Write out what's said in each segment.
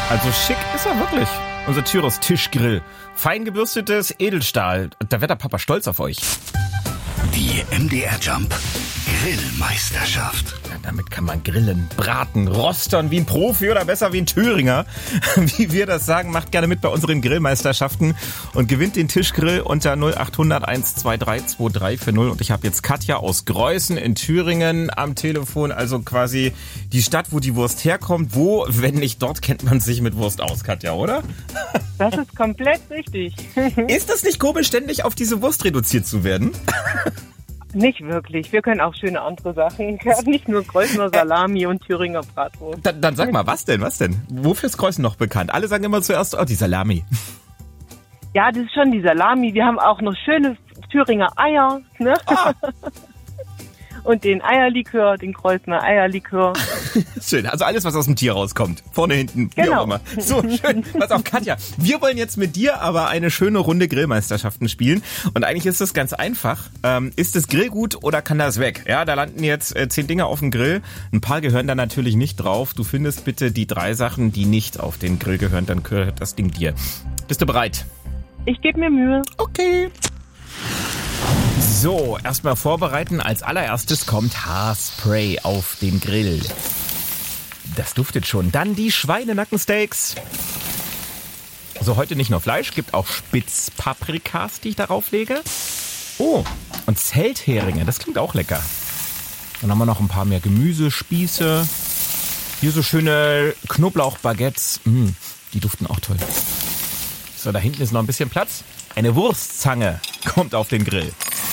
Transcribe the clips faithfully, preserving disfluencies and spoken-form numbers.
Also schick ist er wirklich. Unser Tyros Tischgrill. Fein gebürstetes Edelstahl. Da wird der Papa stolz auf euch. Die M D R Jump Grillmeisterschaft. Ja, damit kann man grillen, braten, rostern wie ein Profi oder besser wie ein Thüringer. Wie wir das sagen, macht gerne mit bei unseren Grillmeisterschaften und gewinnt den Tischgrill unter null acht hundert eins zwei drei zwei drei vier null. Und ich habe jetzt Katja aus Greußen in Thüringen am Telefon, also quasi die Stadt, wo die Wurst herkommt. Wo, wenn nicht dort, kennt man sich mit Wurst aus, Katja, oder? Das ist komplett richtig. Ist das nicht komisch, ständig auf diese Wurst reduziert zu werden? Nicht wirklich. Wir können auch schöne andere Sachen. Nicht nur Greußener Salami und Thüringer Bratwurst. Dann, dann sag mal, was denn, was denn? Wofür ist Greußen noch bekannt? Alle sagen immer zuerst, oh, die Salami. Ja, das ist schon die Salami. Wir haben auch noch schöne Thüringer Eier, ne? Ah. Und den Eierlikör, den Greußener Eierlikör. Schön, also alles, was aus dem Tier rauskommt. Vorne, hinten, wie Genau. auch immer. So, schön. Pass auf, Katja. Wir wollen jetzt mit dir aber eine schöne Runde Grillmeisterschaften spielen. Und eigentlich ist das ganz einfach. Ähm, ist das Grill gut oder kann das weg? Ja, da landen jetzt äh, zehn Dinge auf dem Grill. Ein paar gehören da natürlich nicht drauf. Du findest bitte die drei Sachen, die nicht auf den Grill gehören. Dann gehört das Ding dir. Bist du bereit? Ich gebe mir Mühe. Okay. So, erstmal vorbereiten. Als allererstes kommt Haarspray auf den Grill. Das duftet schon. Dann die Schweinenackensteaks. So, heute nicht nur Fleisch, gibt auch Spitzpaprikas, die ich darauf lege. Oh, und Zeltheringe, das klingt auch lecker. Dann haben wir noch ein paar mehr Gemüsespieße. Hier so schöne Knoblauchbaguettes. Mm, die duften auch toll. So, da hinten ist noch ein bisschen Platz. Eine Wurstzange kommt auf den Grill.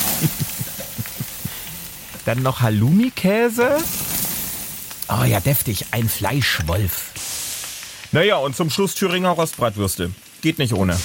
Dann noch Halloumi-Käse. Oh ja, deftig. Ein Fleischwolf. Naja, und zum Schluss Thüringer Rostbratwürste. Geht nicht ohne.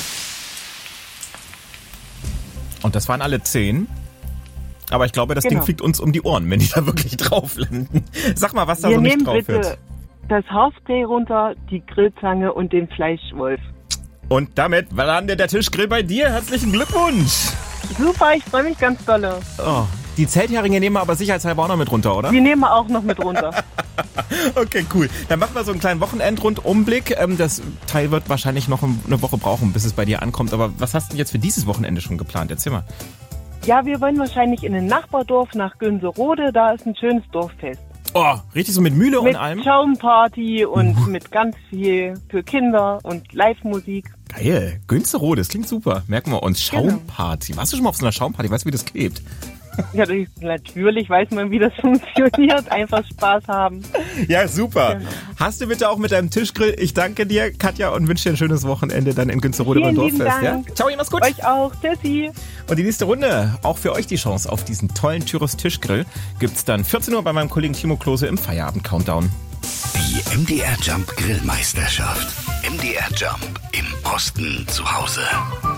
Und das waren alle zehn. Aber ich glaube, das Genau. Ding fliegt uns um die Ohren, wenn die da wirklich drauf landen. Sag mal, was da Wir so nicht nehmen drauf bitte wird. das Haarspray runter, die Grillzange und den Fleischwolf. Und damit landet der Tischgrill bei dir. Herzlichen Glückwunsch. Super, ich freue mich ganz dolle. Oh, die Zeltheringe nehmen wir aber sicherheitshalber auch noch mit runter, oder? Die nehmen wir auch noch mit runter. Okay, cool. Dann machen wir so einen kleinen Wochenendrundumblick. Ähm, Das Teil wird wahrscheinlich noch eine Woche brauchen, bis es bei dir ankommt. Aber was hast du denn jetzt für dieses Wochenende schon geplant? Erzähl mal. Ja, wir wollen wahrscheinlich in ein Nachbardorf nach Günserode. Da ist ein schönes Dorffest. Oh, richtig so mit Mühle Mit und allem? Schaumparty und mit ganz viel für Kinder und Live-Musik. Geil. Günzerode, das klingt super. Merken wir uns. Genau. Schaumparty. Warst du schon mal auf so einer Schaumparty? Weißt du, wie das klebt? Ja, natürlich weiß man, wie das funktioniert. Einfach Spaß haben. Ja, super. Genau. Hast du bitte auch mit deinem Tischgrill. Ich danke dir, Katja, und wünsche dir ein schönes Wochenende dann in Günzerode beim Vielen lieben Dorffest. Ja? Dank. Ciao, ihr macht's gut. Euch auch. Tschüssi. Und die nächste Runde, auch für euch die Chance auf diesen tollen Tyros Tischgrill, gibt's dann vierzehn Uhr bei meinem Kollegen Timo Klose im Feierabend-Countdown. Die M D R Jump Grillmeisterschaft. M D R Jump im Osten zu Hause.